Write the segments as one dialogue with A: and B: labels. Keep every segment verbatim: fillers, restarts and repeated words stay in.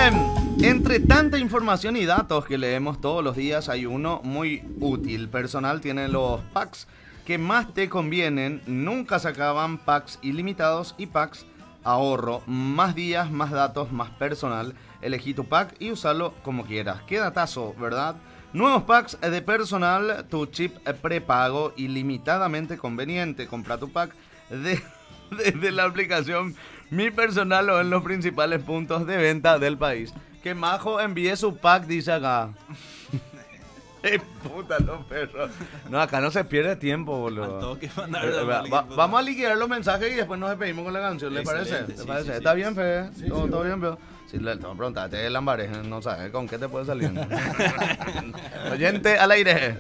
A: Bien, entre tanta información y datos que leemos todos los días, hay uno muy útil. Personal tiene los packs que más te convienen, nunca se acaban, packs ilimitados y packs ahorro. Más días, más datos, más personal. Elegí tu pack y usalo como quieras. Qué datazo, ¿verdad? Nuevos packs de personal, tu chip prepago ilimitadamente conveniente. Compra tu pack de, desde la aplicación Mi Personal o en los principales puntos de venta del país. Que Majo envíe su pack, dice acá. ¡Eh, puta, los perros! No, acá no se pierde tiempo, boludo. Eh, va, va, vamos a liquidar los mensajes y después nos despedimos con la canción, ¿le parece? ¿Te
B: Sí,
A: parece?
B: sí,
A: ¿Está
B: sí.
A: bien, Fede?
B: Sí,
A: ¿Todo,
B: sí,
A: todo bien, Fede? Si le tengo que preguntarte, el Ambares, no sabes con qué te puede salir. Oyente al aire.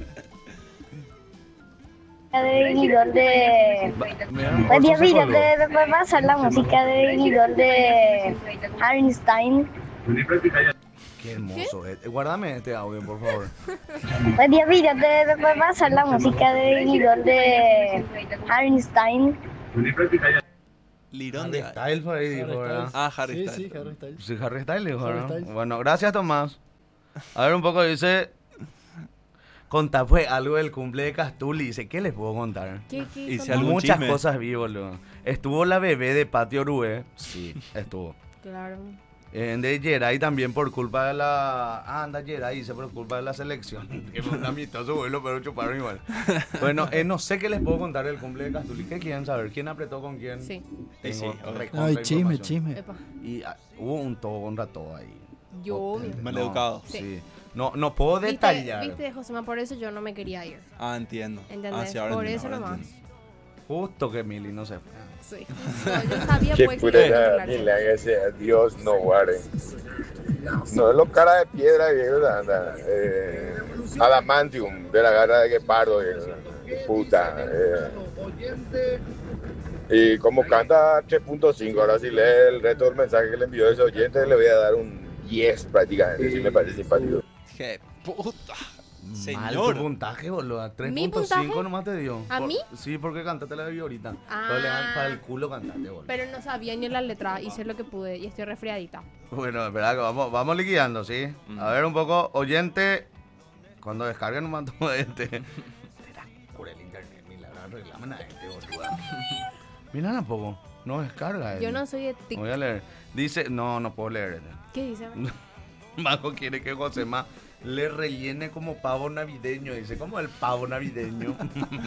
C: De guión de...
A: Mira,
C: Pues
A: Orso
C: ya
A: se
C: mira,
A: coló.
C: te te puede pasar la música de guión de Einstein.
A: Qué hermoso. Eh. Guárdame este audio, por favor.
C: Pues ya mira, te te puede pasar la música de guión de Einstein.
B: Lirón
A: Harry
B: de...
A: Styles por ahí dijo, ¿verdad?
B: Ah, Harry
D: Sí,
B: Styles.
D: sí, Harry Styles.
A: Sí, Harry Styles dijo,
D: Harry
A: ¿verdad?
D: Styles.
A: Bueno, gracias, Tomás. A ver, un poco dice... Contá pues algo del cumple de Castuli. Dice, ¿qué les puedo contar?
E: ¿Qué, qué,
B: Y si
E: contame?
B: algún
A: Muchas
B: chisme.
A: cosas vi, boludo. Estuvo la bebé de Patio Orué. Sí, estuvo.
E: Claro.
A: Eh, de Geray también por culpa de la... Ah, anda Geray, dice por culpa de la selección. Que fue un amistoso vuelo, pero chuparon igual. Bueno, eh, no sé qué les puedo contar del cumple de Castuli. ¿Qué quieren saber? ¿Quién apretó con quién?
E: Sí.
A: Tengo
B: Sí, sí.
A: recontra
D: Ay, chisme,
A: información.
D: chisme.
E: Epa.
A: Y ah, hubo un todo contra todo ahí.
E: Yo,
A: Potente.
B: Maleducado.
A: No, sí.
E: Sí.
A: No, no puedo
E: ¿Viste,
A: detallar.
E: viste, Josema? Por eso yo no me quería ir.
B: Ah, entiendo.
E: ¿Entendés?
B: Ah, sí, ahora
E: Por
B: entiendo,
E: eso
B: ahora
E: nomás.
B: entiendo.
A: Justo que Mili no se fue.
E: Sí. No, yo sabía
F: Que
E: pues que iba a
F: pura
E: controlarse.
F: milagro, Dios no guarde. No es lo cara de piedra, viejo, anda. Eh, adamantium, de la garra de guepardo, viejo, puta. Eh. Y como canta tres punto cinco, ahora si lee el resto del mensaje que le envió ese oyente, le voy a dar un diez prácticamente, si me parece simpático.
B: ¡Qué puta!
A: Mal
B: Señor.
A: tu puntaje, boludo.
E: ¿Mi
A: tres punto cinco
E: puntaje?
A: nomás te dio.
E: ¿A
A: Por-
E: mí?
A: Sí, porque cantaste la de ahorita.
E: Ah.
A: Pero le dan para el culo cantaste, boludo.
E: Pero no sabía ni la letra, hice lo que pude y estoy resfriadita.
A: Bueno, espera que vamos, vamos liquidando, ¿sí? A ver un poco, oyente, cuando descarguen un montón de gente. Te la cura el internet, milagro, reclaman a este, boludo. Mira tampoco, no descarga.
E: Yo
A: él.
E: no soy de
A: Voy
E: TikTok.
A: a leer. Dice, no, no puedo leer.
E: ¿Qué dice?
A: Majo quiere que Josema le rellene como pavo navideño. Dice, como el pavo navideño.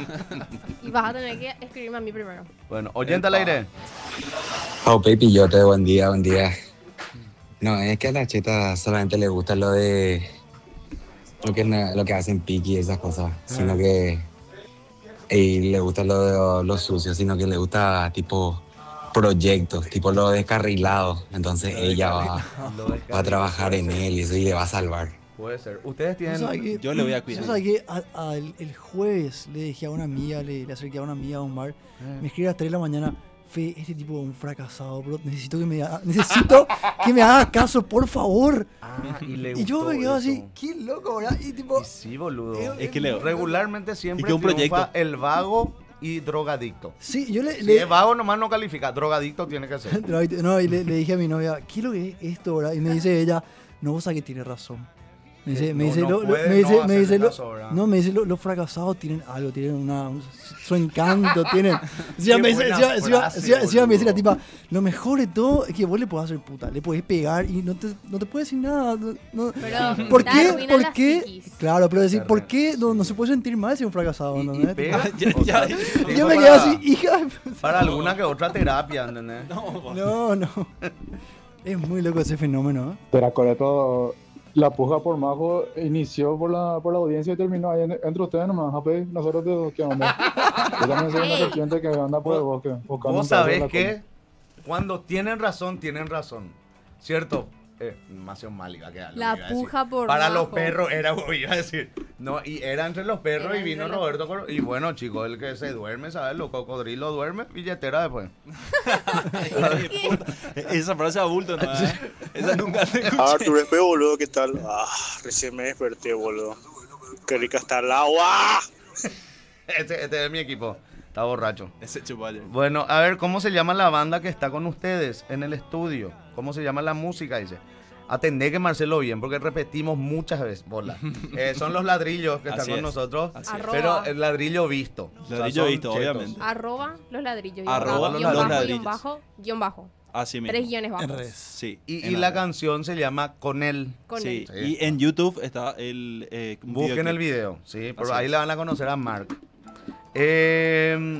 E: Y vas a tener que escribirme a mí primero.
A: Bueno, oyente al aire.
G: Oh, Pepi, yo te buen día, buen día. No, es que a la cheta solamente le gusta lo de lo que, no- lo que hacen piqui y esas cosas, sino que y le gusta lo de lo sucio, sino que le gusta tipo proyectos, tipo lo descarrilado. Entonces ella va,
A: Lo
G: va a
A: descarga.
G: trabajar en él y eso y le va a salvar.
A: Puede ser. Ustedes tienen...
D: ¿Vos sabés que-
B: Yo le voy a cuidar.
D: ¿Vos sabés que a- a- el, el jueves le dije a una amiga, le, le acerqué a una amiga a un bar, me escribe a las tres de la mañana, Fe, este tipo es un fracasado, bro, necesito que me haga, necesito que me haga caso, por favor.
A: Ah, y le
D: Y yo
A: gustó
D: me quedo
A: eso.
D: así, qué loco, ¿verdad? Y tipo,
A: Y sí, boludo.
D: Es-
B: Es que le...
A: Regularmente siempre
B: que un
A: triunfa
B: proyecto.
A: el vago y drogadicto.
D: sí, yo le...
A: Si
D: le-
A: es vago nomás no califica, drogadicto tiene que ser.
D: No, y le, le dije a mi novia, ¿qué es lo que es esto, verdad? Y me dice ella, no, vos sabés que tiene razón. Me dice, me
A: No,
D: dice,
A: no
D: lo- lo-
A: puede
D: me dice,
A: no
D: me dice,
A: hacerle
D: lo-
A: caso, ¿verdad?
D: no, me dice, lo- los fracasados tienen algo, tienen una, un- su encanto, tienen. Encima
A: Qué
D: me dice,
A: buena
D: encima- encima-
A: frase,
D: encima- encima me dice la
A: boludo.
D: tipa, lo mejor de todo es que vos le podés hacer puta, le podés pegar y no te, no te puede decir nada. No, no-
E: Pero
D: ¿Por
E: te
D: qué?
E: arruina
D: ¿Por
E: la
D: qué?
E: psiquis.
D: Claro, pero decir,
A: Te
D: ¿por
A: arruina,
D: qué no,
A: sí.
D: no se puede sentir mal si es un fracasado?
A: Y, y
D: ¿entendés?
A: pega,
B: Ya,
A: o sea,
B: ya.
A: tipo
D: Yo me
A: para-
D: quedé así, hija.
A: Para alguna que otra terapia, ¿entendés?
D: No, no. Es muy loco ese fenómeno, ¿eh?
H: Pero Coreto, la puja por Majo inició por la, por la audiencia y terminó ahí en- entre ustedes nomás, Jape. Nosotros, de- ¿qué onda? Yo también soy una
E: Ey.
H: serpiente que anda por el bosque. buscando
A: Vos
H: un pedazo de
A: sabés
H: la
A: que cuando tienen razón, tienen razón. ¿Cierto? Eh, demasiado mal iba a quedar. lo
E: La
A: que iba a decir.
E: puja por
A: Para los
E: Majo.
A: perros era, iba a decir. No, y era entre los perros
E: Era
A: y vino
E: entre los
A: Roberto. Cor- Y bueno, chicos, el que se duerme, ¿sabes? Los cocodrilos duerme, billetera después.
B: Esa frase abulto, ¿no? ¿Eh? Esa nunca te escuché.
I: Ah, tu respeto, boludo, ¿qué tal? Ah, recién me desperté, boludo. Qué rica está el agua.
A: Este, este es mi equipo. Está borracho.
B: Ese chupayo.
A: Bueno, a ver, ¿cómo se llama la banda que está con ustedes en el estudio? ¿Cómo se llama la música? Dice. Atendé que Marcelo bien, porque repetimos muchas veces. Bola. Eh, son los ladrillos que están
B: Así
A: con
B: es.
A: nosotros,
B: Así es.
A: pero el ladrillo visto. O sea,
B: Ladrillo
A: son
B: visto,
A: chetos.
B: obviamente.
E: Arroba los ladrillos. guión
B: Arroba
E: bajo,
A: los
E: guión bajo,
B: ladrillos.
E: guión bajo, guión bajo.
B: Así mismo.
E: Tres guiones
D: En
E: bajos.
D: redes.
B: Sí.
A: Y,
B: en
A: y la
B: red.
A: canción se llama Con él.
E: Con
B: Sí.
E: él.
A: Sí.
B: Y en YouTube está el. Eh, un
A: Busquen
B: videoclip.
A: el video, sí, por
B: Así
A: ahí
B: es.
A: la van a conocer a Mark. Eh,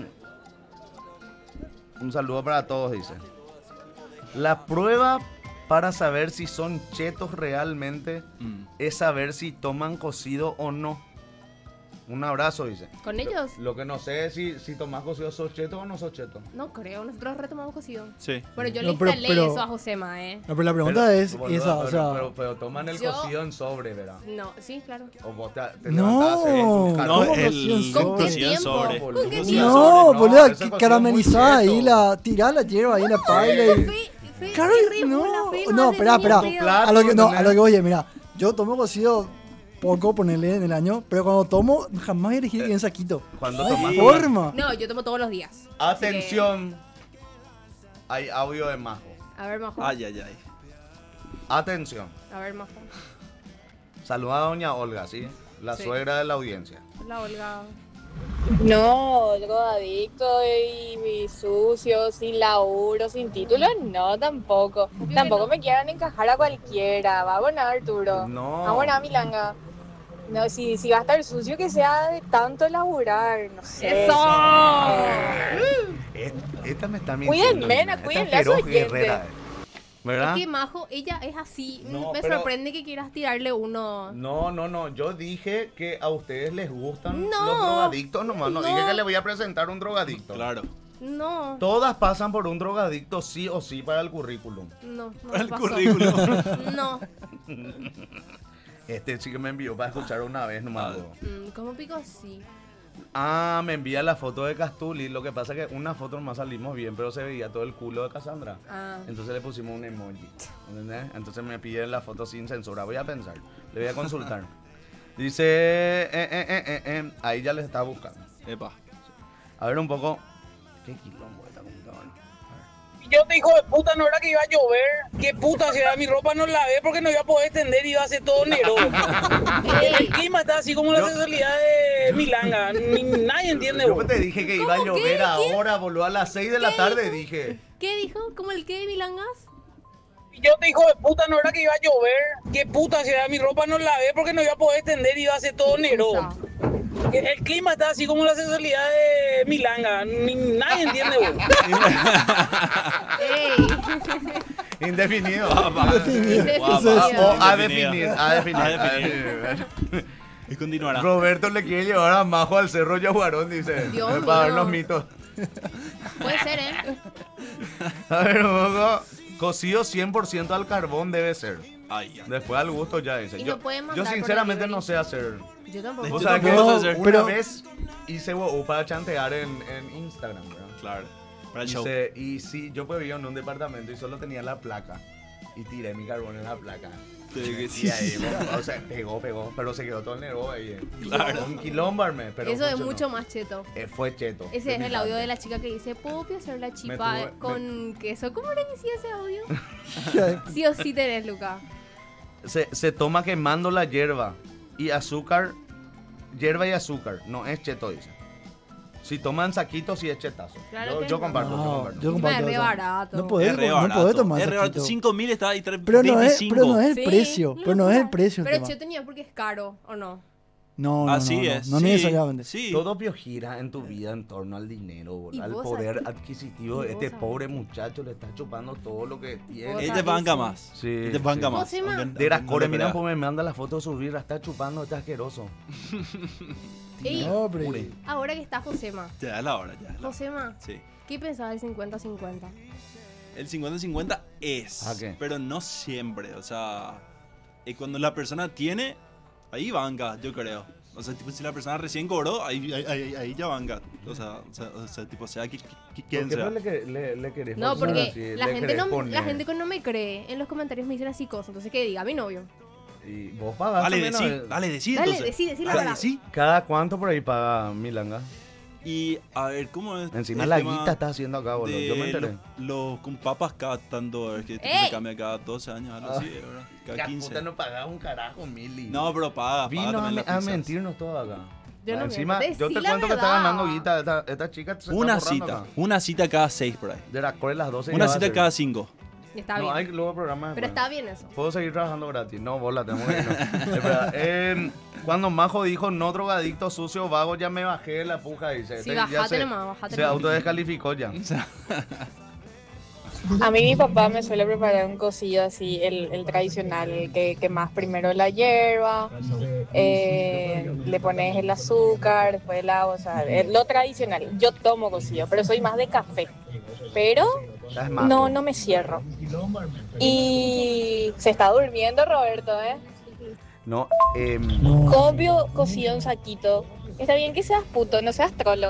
A: un saludo para todos, dice. La prueba para saber si son chetos realmente
B: Mm.
A: es saber si toman cocido o no. Un abrazo, dice.
E: ¿Con ellos?
A: Lo que no sé es si, si tomás cocido, ¿sos cheto o no sos cheto?
E: No creo, nosotros retomamos cocido.
B: Sí.
E: Bueno, yo
D: No,
E: le
D: pero-
E: instalé
D: pero-
E: eso a Josema, ¿eh?
D: No, pero la pregunta
A: Pero,
D: es
A: boludo,
D: esa, o
A: pero,
D: sea...
A: pero, pero toman el
E: Yo-
A: cocido en sobre, ¿verdad?
E: No, sí, claro.
A: O vos te, te
D: No,
A: levantás en tu
B: No,
A: carro.
D: ¿Cómo
B: el
D: cocción
E: ¿Con qué
B: cocción
E: tiempo?
B: sobre.
A: boludo.
E: ¿Con qué
A: Cocción
E: tiempo?
A: sobre,
D: No, boludo,
A: ese
D: que
A: cocido es
D: caramelizada
A: muy
D: ahí,
A: cheto.
D: la, tirá la hierba ahí en la paila y...
E: Fe, fe,
D: Claro,
E: qué re bola,
D: no,
E: fe,
D: no,
E: hace
D: espera,
E: ni
D: espera.
E: pedo.
A: Claro.
D: A lo que, no,
A: ¿entendés?
D: a lo que oye, mira, yo tomo cocido poco, ponerle en el año, pero cuando tomo, jamás he elegido en saquito.
A: Cuando
D: No
A: tomás,
D: hay
A: tomás.
D: forma.
E: No, yo tomo todos los días.
A: Atención. Hay audio de Majo.
E: A ver, Majo.
B: Ay, ay, ay.
A: Atención.
E: A ver, Majo.
A: Saluda a doña Olga, ¿sí? La
E: Sí.
A: suegra de la audiencia.
E: La Olga.
J: No, drogadicto y, y sucio, sin laburo, sin título, no, tampoco.
E: Obvio que
J: Tampoco
E: no.
J: me quieran encajar a cualquiera. Vamos a Arturo.
A: No.
J: Vamos a Milanga. No, si, si va a estar sucio, que sea de tanto laburar, no sé.
E: ¡Eso!
A: Eh, Esta me está mintiendo.
J: Cuídenme,
A: Nina. Esta
J: cuídenla,
A: es feroz
J: soy oyente.
A: guerrera, eh. ¿Verdad?
E: Es que Majo, ella es así.
A: No,
E: Me
A: pero-
E: sorprende que quieras tirarle uno.
A: No, no, no. Yo dije que a ustedes les gustan
E: No.
A: los drogadictos nomás. No,
E: No.
A: dije que les voy a presentar un drogadicto.
B: Claro.
E: No.
A: Todas pasan por un drogadicto sí o sí para el currículum.
E: No, no
B: Para
E: me
B: el
E: pasó.
B: currículum.
E: No.
A: Este sí que me envió para escuchar una vez nomás.
B: Ah.
A: luego.
E: Mm, ¿Cómo pico? Sí.
A: Ah, me envía la foto de Castuli. Lo que pasa es que una foto nomás salimos bien, pero se veía todo el culo de Cassandra.
E: Ah.
A: Entonces le pusimos un emoji. ¿Entendés? Entonces me piden la foto sin censura. Voy a pensar. Le voy a consultar. Dice. Eh, eh, eh, eh, eh. Ahí ya les estaba buscando.
B: Epa.
A: A ver un poco. ¿Qué quilombo esta computadora?
K: Yo te hijo de puta, no era que iba a llover. Qué puta, si era mi ropa no la ve porque no iba a poder extender y iba a hacer todo negro. El clima está así como la
A: Yo-
K: sensualidad de Milanga. Ni, nadie entiende,
A: Yo
K: vos.
A: te dije que iba a
E: ¿Cómo?
A: llover
E: ¿Qué?
A: ahora, boludo. A las seis de la
E: ¿Qué
A: tarde
E: dijo?
A: dije.
E: ¿Qué dijo? ¿Como el qué de Milangas?
K: Yo te hijo de puta, no era que iba a llover. Qué puta, si era mi ropa no la ve porque no iba a poder extender y iba a hacer todo negro. El clima está así como la sensualidad de Milanga. Ni, nadie entiende, vos.
E: ¡Ey!
A: Indefinido.
E: Indefinido.
A: Ah, o a
B: Indefinido.
A: definir. A definir.
B: A
A: a
B: definir.
A: definir.
B: Y continuará.
A: Roberto le quiere llevar a Majo al cerro Yaguarón, dice.
E: Dios
A: Para ver
E: mío.
A: los mitos.
E: Puede ser, ¿eh?
A: A ver, un poco. Cocido cien por ciento al carbón debe ser.
B: Ay, ay.
A: Después al gusto ya dice.
E: Y
A: Yo,
E: no pueden
A: yo
E: mandar por
A: sinceramente
E: delivery.
A: no sé hacer.
E: Yo tampoco.
A: O
B: Yo
A: sea que
B: tampoco
A: una
B: sé hacer.
D: pero-
A: vez hice huevo para chantear en, en Instagram, ¿verdad?
B: Claro. Para el show.
A: Hice- y sí, yo pues vivía en un departamento y solo tenía la placa. Y tiré mi carbón en la placa.
B: Sí, que
A: Y
B: sí.
A: ahí, o sea, pegó, pegó, pero se quedó todo el negro ahí. eh.
B: Claro.
A: Un quilombo armé, pero
E: Eso es
A: funcionó.
E: mucho más cheto.
A: Eh, fue cheto.
E: Ese
A: de
E: es
A: mi
E: el audio
A: parte.
E: de la chica que dice, ¿puedo hacer la chipa
A: tuve- me-
E: con queso? ¿Cómo era que decía ese audio? Sí o sí tenés, Luca.
A: Se, se toma quemando la hierba y azúcar, hierba y azúcar, no es cheto, dice. Si toman saquitos, sí es chetazo.
E: Claro
A: yo,
E: que
A: yo
E: no.
A: comparto, yo
D: No,
A: comparto.
D: yo
E: Encima es
D: comparto
E: re
D: eso.
E: barato.
D: No podés,
B: Es re
D: no
B: barato.
D: podés tomar
B: Es re barato.
D: saquito.
B: cinco mil está ahí. tres-
D: Pero no, es,
B: veinticinco.
D: pero no es el
E: Sí,
D: precio.
E: una
D: Pero no es el
E: locura.
D: precio el
E: Pero
D: tema.
E: cheto tenía porque es caro, ¿o no?
D: No, no,
B: Así
D: no, no,
B: es.
D: no
B: sí,
D: necesariamente.
B: Sí.
A: Todo pio gira en tu vida en torno al dinero,
E: Y
A: boludo, al
E: vos
A: poder
E: sabés-
A: adquisitivo.
E: y
A: de
E: vos
A: este
E: sabés
A: pobre
E: que-
A: muchacho le está chupando todo lo que tiene.
E: Vos
B: Él te
E: sabés,
B: banca
E: sí.
B: más.
A: Sí,
B: Él te banca
A: sí.
B: más.
E: ¿Cómo se llama?
B: Aunque-
A: De las
B: aunque
A: core,
B: no le
A: mira,
B: crea.
A: pues me manda la foto de su birra, está chupando, está asqueroso.
E: Ey,
D: No, pero-
A: Pure.
E: ahora que está Josema.
B: Ya es la hora, ya es la hora.
E: Josema,
B: Sí.
E: ¿qué pensás del cincuenta cincuenta?
B: El cincuenta cincuenta es,
A: ¿A qué?
B: pero no siempre. O sea, eh, cuando la persona tiene, ahí banca, yo creo. O sea, tipo, si la persona recién cobró, ahí, ahí, ahí, ahí ya banca. O sea, o sea, o sea, tipo, sea qui- qui-
A: ¿Por
B: quien
A: qué
B: sea.
A: no le, que- le, le querés
E: No,
A: forzar
E: porque
A: así?
E: la
A: Le
E: gente,
A: querés
E: no, la
A: poner?
E: gente que no me cree en los comentarios me dicen así cosas. Entonces, que diga, mi novio.
A: Y vos pagás
B: Dale,
A: también,
B: decí,
A: ¿no?
B: dale, decí
E: Dale,
B: entonces.
E: decí, decí la
B: Dale,
E: verdad.
B: decí.
A: ¿Cada cuánto por ahí paga Milanga?
B: Y a ver, ¿cómo es?
A: Encima
B: el
A: la
B: tema
A: guita está haciendo acá, boludo.
B: de
A: Yo me enteré.
B: Los, los con papas cada tanto, es que tipo,
E: ¡Ey!
B: se cambia cada doce años, algo así, ¿verdad? Cada quince.
A: Puta, no pagaba un carajo, Mili.
B: No, pero paga, paga
A: Vino a,
B: también
A: me-
B: las
A: a
B: pizzas.
A: mentirnos todo acá.
E: Yo no
A: Encima,
E: miento,
A: yo te
E: decí la
A: cuento que está
E: verdad.
A: ganando guita. Esta, esta chica se
B: Una
A: está borrando
B: cita,
A: acá.
B: una cita cada seis por ahí.
A: De la Core las doce.
B: Una
A: ya va a
B: cita
A: ser.
B: cada cinco.
E: Está
A: No,
E: bien.
A: hay luego programas.
E: Pero
A: después.
E: está bien eso.
A: Puedo seguir trabajando gratis. No, bola, tenemos que irnos. Espera, eh, cuando Majo dijo no drogadicto, sucio, vago, ya me bajé de la puja. Dice.
E: Sí,
A: Este ya
E: bajate
A: se,
E: nomás, bajate
A: se
E: nomás.
A: autodescalificó ya.
J: A mí mi papá me suele preparar un cocido así, el, el tradicional, el que, que más primero la hierba, eh, le pones el azúcar, después el agua, o sea, el- lo tradicional. Yo tomo cocido, pero soy más de café. Pero
A: Es majo.
J: no, no me cierro. Y se está durmiendo Roberto, ¿eh?
A: No, eh,
J: Copio cocido en saquito. Está bien que seas puto, no seas trolo.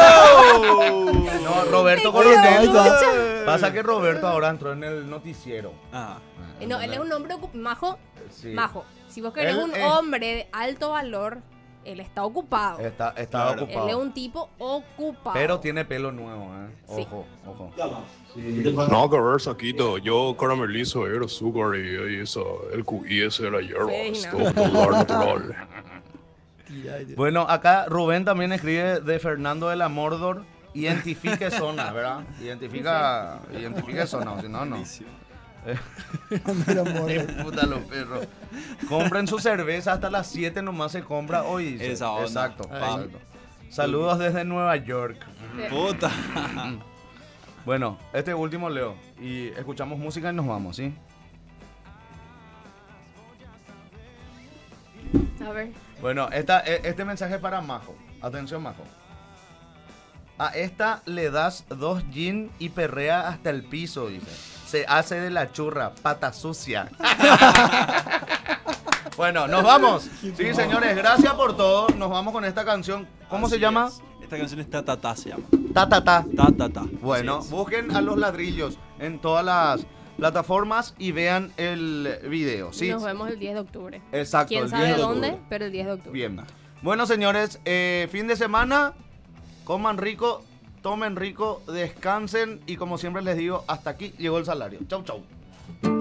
A: no, Roberto
E: Me quiero
A: Coronel.
E: mucho.
A: Pasa que Roberto ahora entró en el noticiero.
B: Ah.
E: Eh, No, él es un hombre ocup- majo.
A: Sí.
E: Majo. Si vos querés
A: Él
E: un
A: es-
E: hombre de alto valor, él está ocupado.
A: Está, está
B: Claro.
A: ocupado.
E: Él es un tipo ocupado.
A: Pero tiene pelo nuevo, ¿eh?
E: Sí.
A: Ojo, ojo.
L: No, que ver, saquito. Yo caramelizo el azúcar y, y eso, el Q I ese de la hierba.
E: Sí,
L: Es
E: no.
L: todo natural, natural.
A: Bueno, acá Rubén también escribe de Fernando de la Mordor. Identifique zona, ¿verdad? Identifica, identifique zona, o si no, no.
D: Era amor.
A: Ay, puta los perros. Compren su cerveza hasta las siete nomás se compra hoy. dice.
B: Esa onda.
A: Exacto,
B: Ay.
A: exacto. Saludos desde Nueva York.
B: Puta.
A: Bueno, este último leo. Y escuchamos música y nos vamos, ¿sí?
E: A ver.
A: Bueno, esta, e- este mensaje es para Majo. Atención, Majo. A esta le das dos gin y perrea hasta el piso, dice. Se hace de la churra, pata sucia. Bueno, nos vamos. Sí, señores, gracias por todo. Nos vamos con esta canción. ¿Cómo
B: Así
A: se llama?
B: es. Esta canción es Ta Ta Ta, se llama.
A: Ta ta ta.
B: Ta Ta Ta.
A: Bueno,
B: Así es.
A: busquen a Los Ladrillos en todas las plataformas y vean el video, ¿sí?
E: Nos vemos el diez de octubre.
A: Exacto,
E: ¿Quién
A: el
E: sabe
A: diez de
E: dónde?
A: octubre.
E: Pero el diez de octubre.
A: Bien. Bueno, señores, eh, fin de semana, coman rico, tomen rico, descansen y como siempre les digo, hasta aquí llegó el salario. Chau, chau.